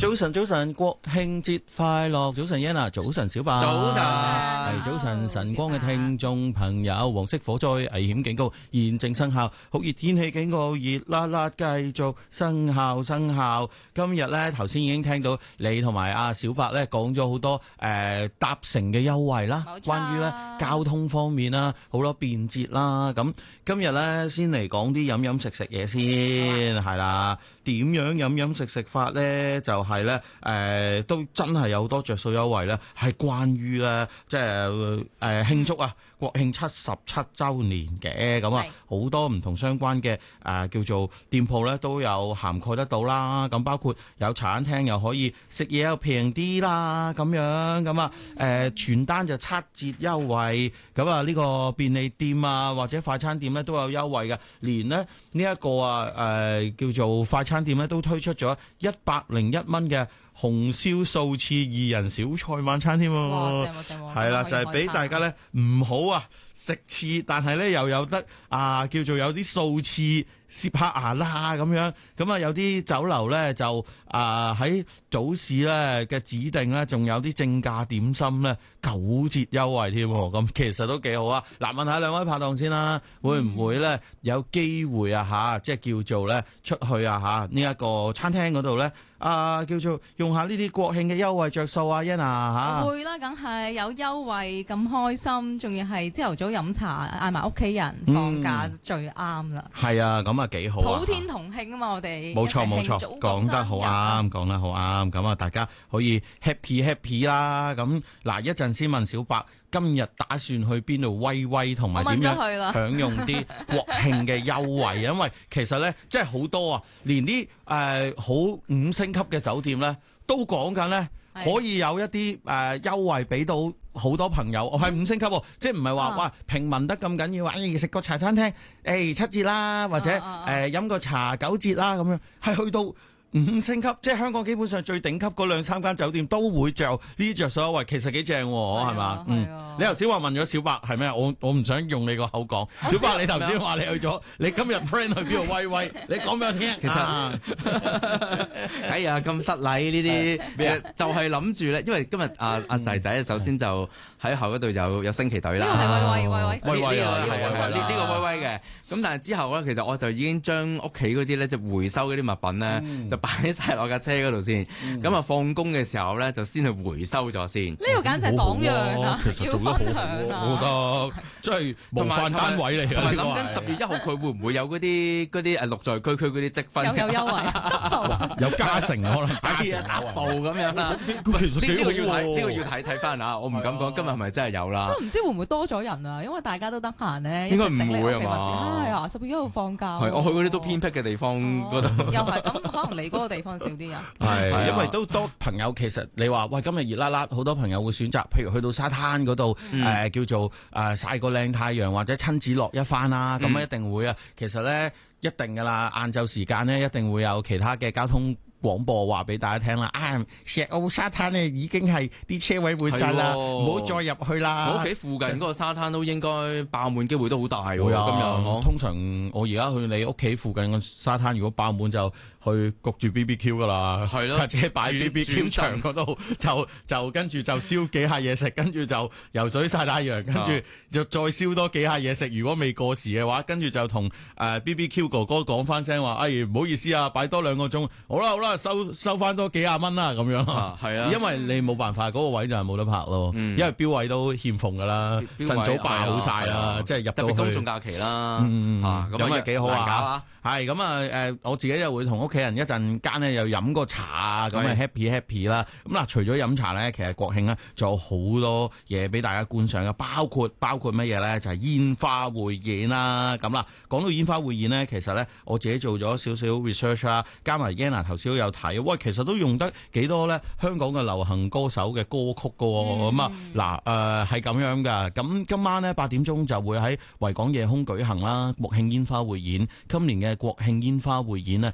早晨，早晨，國慶節快樂！早晨 Yana， 早晨小白， 早晨， 早晨晨光嘅聽眾朋友，黃色火災危險警告現正生效，酷熱天氣警告熱辣辣繼續生效。今日呢，頭先已經聽到你同埋阿小白呢講咗好多搭乘嘅優惠啦，關於呢交通方面啦，好多便捷啦。咁今日呢，先嚟講啲飲飲食食嘢先，係啦。點樣飲食法呢？就係呢，都真係有好多着數優惠呢，係關於呢，即係慶祝啊國慶77週年嘅。咁啊，好多唔同相關嘅叫做店鋪呢都有涵蓋得到啦。咁包括有茶餐廳又可以食嘢又平啲啦，咁樣咁啊傳單就7折優惠。咁啊呢個便利店啊或者快餐店呢都有優惠嘅，連呢一個叫做快餐店咧都推出咗101蚊嘅紅燒素翅2人小菜晚餐添喎。 哇，正喎！ 係啦，就係俾大家咧唔好食翅，但係咧又有得叫做有啲素翅攝下牙啦咁樣。咁啊有啲酒樓咧就喺早市咧嘅指定咧，仲有啲正價點心咧9折優惠添。咁其實都幾好啊！嗱，問下兩位拍檔先啦，會唔會咧有機會即係叫做咧出去呢一個餐廳嗰度咧叫做用下呢啲國慶嘅優惠着數啊，Yana 嚇？ 會啦，梗係有優惠咁開心，仲要係朝頭早飲茶嗌埋屋企人放假最啱啦。 係啊，咁啊幾好啊！ 普天同慶啊嘛，我哋冇錯，講得好啱，講得好啱。咁啊，大家可以 happy 啦。咁嗱，一陣先問小白，今日打算去邊度威同埋點樣享用啲國慶嘅優惠？因為其實咧，真係好多啊，連啲好5星級嘅酒店咧，都講緊咧可以有一啲優惠俾到好多朋友。係5星級，即係唔係話哇平民得咁緊要，食個茶餐廳7折啦，或者飲個茶9折啦咁樣，係去到5星級，即係香港基本上最頂級嗰2-3間酒店都會着呢啲着數優惠，其實幾正喎，係嘛？你頭先話問咗小白係咩？我唔想用你個口講。小白，你頭先話你去咗，你今日 friend 去邊度威？你講俾我聽。 其實哎呀咁失禮呢啲，就係諗住咧，因為今日阿仔仔首先就喺後嗰度有升旗隊啦。 呢個係威呢個威嘅。咁但係之後咧，其實我就已經將屋企嗰啲咧就回收嗰啲物品咧，就擺晒落架車嗰度先。咁放工嘅時候咧，就先去回收咗先。 呢個簡直係榜樣啊！ 其實做得好好，我覺得真係模範單位嚟嘅。 同埋諗緊10月1號佢會唔會有嗰啲綠在區區嗰啲積分有優惠， 有加成可能打步咁樣啦。 其實幾好喎， 呢個要睇翻啊！我唔敢講今日係咪真係有啦。 都唔知會唔會多咗人啊？因為大家都得閒咧， 應該唔會啊嘛。 係啊，10月1號放假。 係我去嗰啲都偏僻嘅地方嗰度。 又係咁，可能你嗰個地方少啲人。 係，因為都多朋友。其實你話喂，今日熱辣辣，好多朋友會選擇，譬如去到沙灘嗰度，叫做曬個靚太陽，或者親子樂一番啦。咁一定會啊。其實咧，一定噶啦，晏晝時間咧，一定會有其他嘅交通廣播話俾大家聽啦。石澳沙灘咧已經係啲車位滿晒啦，唔好再入去啦。 我屋企附近嗰個沙灘都應該爆滿機會都好大喎。 咁樣通常我而家去你屋企附近嘅沙灘，如果爆滿就去焗住 BBQ 噶啦，係咯，或者擺 BBQ 場嗰度就跟住就燒幾下嘢食，跟住就游水曬太陽，跟住就再燒多幾下嘢食。如果未過時嘅話，跟住就同BBQ 哥哥講翻聲話，唔好意思啊，擺多2個鐘，好啦，收翻多幾廿蚊啦，咁樣。 係啊， 因為你冇辦法，嗰個位就係冇得拍咯，因為標位都欠奉噶啦，晨早擺好晒啦，即係入到去。特別公眾假期啦，咁啊幾好啊！係咁啊我自己又會同屋企人一陣間咧又飲個茶啊，咁啊 happy 啦。咁嗱，除咗飲茶咧，其實國慶咧仲有好多嘢俾大家觀賞嘅，包括乜嘢咧？就係煙花匯演啦。咁啦，講到煙花匯演咧，其實咧我自己做咗少少 research 啦，加埋 Yana 頭先都有睇，喂，其實都用得幾多咧？香港嘅流行歌手嘅歌曲噶，咁係咁樣噶。咁今晚咧8點鐘就會喺維港夜空舉行啦，國慶煙花匯演。今年嘅國慶煙花匯演呢，一共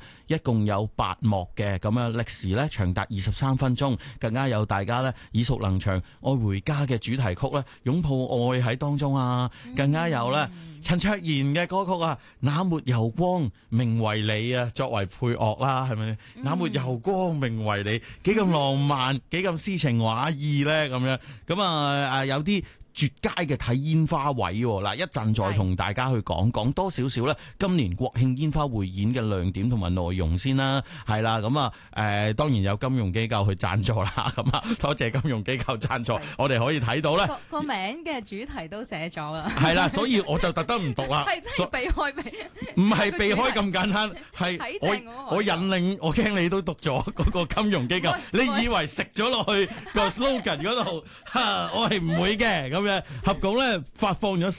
共有8幕嘅，咁啊歷時咧長達23分鐘，更加有大家咧耳熟能詳《愛回家》嘅主題曲咧擁抱愛喺當中啊，更加有咧陳卓賢嘅歌曲啊，那沒有光名為你啊，作為配樂啦，係咪？那沒有光名為你，幾咁浪漫，幾咁詩情畫意咧，咁樣咁啊有啲絕佳嘅睇煙花位嗱，一陣再同大家去講多少少咧。今年國慶煙花匯演嘅亮點同埋內容先啦，係啦，咁啊當然有金融機構去贊助啦，咁啊多謝金融機構贊助，我哋可以睇到咧個名嘅主題都寫咗啦， 係啦，所以我就特登唔讀啦， 係真係避開唔係避開咁簡單，係我引領，我驚你都讀咗嗰個金融機構，你以為食咗落去個 slogan 嗰度，我係唔會嘅。咁樣合共咧發放咗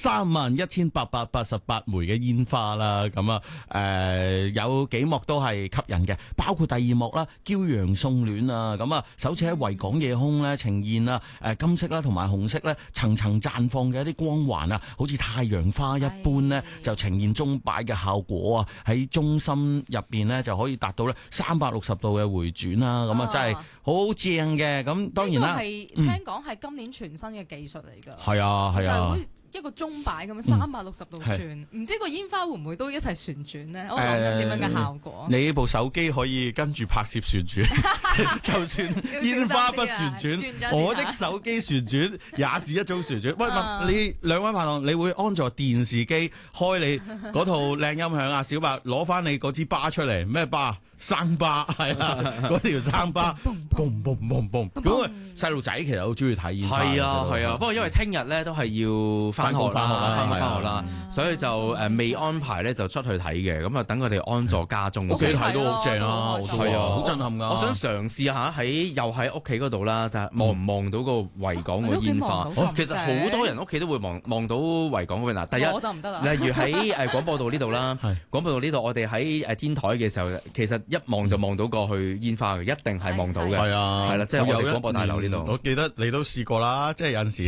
31,888枚嘅煙花啦，咁啊有幾幕都係吸引嘅，包括第2幕啦，驕陽送暖啊，咁啊首次喺維港夜空咧呈現啊金色啦同埋紅色咧層層綻放嘅一啲光環啊，好似太陽花一般咧，就呈現鐘擺嘅效果啊，喺中心入邊咧就可以達到咧360度嘅回轉啦，咁啊真係好正嘅。咁當然啦， 係聽講係今年全新嘅技術嚟㗎。 係啊，係啊， 就好似一個鐘擺咁樣360度轉，唔知個煙花會唔會都一齊旋轉咧？我諗緊點樣嘅效果。 你部手機可以跟住拍攝旋轉，就算煙花不旋轉，我的手機旋轉也是一種旋轉。喂，你兩位拍檔，你會安坐電視機開你嗰套靚音響啊？小白攞翻你嗰支巴出嚟，咩巴？生巴係啊，嗰條生巴，嘣嘣嘣嘣，咁啊細路仔其實好中意睇煙花。 係啊係啊，不過因為聽日咧都係要翻學啦，所以就未安排咧就出去睇嘅，咁啊等佢哋安坐家中。 屋企睇都好正啊，係啊，好震撼㗎。 我想嘗試下又喺屋企嗰度啦，就係望唔望到個維港個煙花。其實好多人屋企都會望到維港嗰邊嗱。第一， 我就唔得啦。 例如喺廣播道呢度啦，廣播道呢度我哋喺天台嘅時候，其實一望就望到過去煙花嘅，一定係望到嘅。係啊，係啦，即係我哋廣播大樓呢度。 我記得你都試過啦，即係有陣時。